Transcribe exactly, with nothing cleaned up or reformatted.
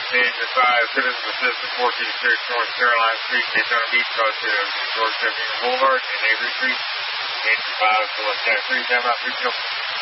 Danger five, Citizens Assistant, fourteen Church, North Carolina Street, Daytona Beach, cross to George W. Boulevard, and Avery Street. Danger five, Celestia three, time out, three,